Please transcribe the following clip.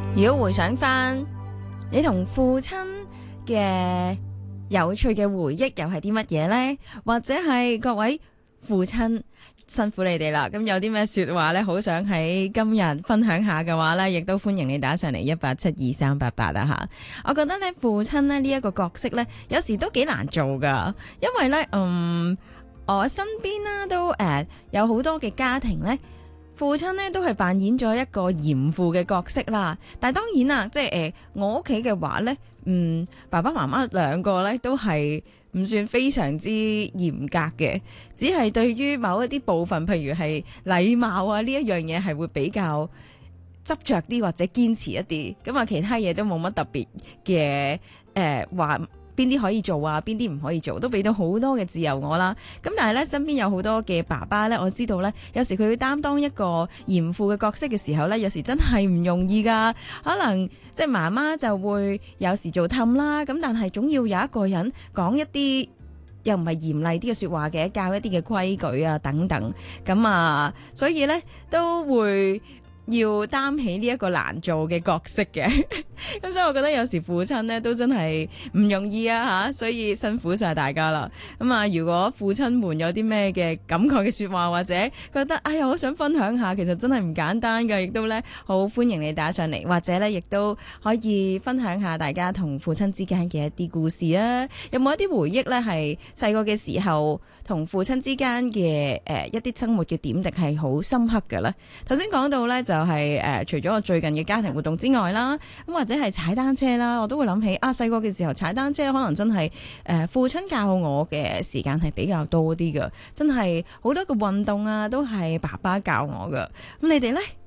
如果回想翻你同父親嘅有趣嘅回憶又係啲乜嘢呢？或者係各位父親辛苦你哋啦，咁有啲咩說話呢？好想喺今日分享下嘅話呢，亦都歡迎你打上嚟1872388啊吓！我覺得呢，父親呢一個角色呢，有時都幾難做噶，因為呢，我身邊啦都有好多嘅家庭呢。父親咧都係扮演咗一個嚴父嘅角色啦，但係當然啦，即係我屋企嘅話咧，爸爸媽媽兩個咧都係唔算非常之嚴格嘅，只係對於某一啲部分，譬如係禮貌啊呢一樣嘢係會比較執着啲或者堅持一啲，咁啊其他嘢都冇乜特別嘅話。邊啲可以做啊？邊啲唔可以做？都俾到好多嘅自由我啦。咁但係咧，身邊有好多嘅爸爸咧，我知道咧，有時佢要擔當一個嚴父嘅角色嘅時候咧，有時真係唔容易噶。可能即係媽媽就會有時做氹啦，咁但係總要有一個人講一啲又唔係嚴厲啲嘅說話嘅，教一啲嘅規矩啊等等。咁啊，所以咧都會要擔起呢一個難做嘅角色嘅，咁所以我覺得有時父親呢都真係唔容易啊吓，所以辛苦晒大家啦。咁啊，如果父親們有啲咩嘅感慨嘅說話，或者覺得哎呀好想分享下，其實真係唔簡單㗎，亦都呢好歡迎你打上嚟，或者呢亦都可以分享下大家同父親之間嘅一啲故事啊。有冇一啲回憶呢？係細個嘅時候同父親之間嘅一啲生活嘅點滴係好深刻嘅呢？頭先講到呢，就係除咗我最近嘅家庭活動之外啦，咁或者係踩單車啦，我都會諗起啊，細個嘅時候踩單車可能真係父親教我嘅時間係比較多啲㗎，真係好多嘅運動啊都係爸爸教我㗎。咁你哋呢？